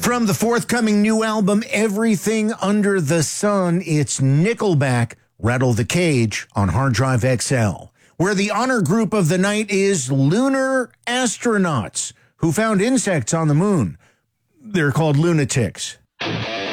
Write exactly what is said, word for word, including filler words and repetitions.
From the forthcoming new album, Everything Under the Sun, it's Nickelback, Rattle the Cage on Hard Drive X L, where the honor group of the night is lunar astronauts who found insects on the moon. They're called lunatics.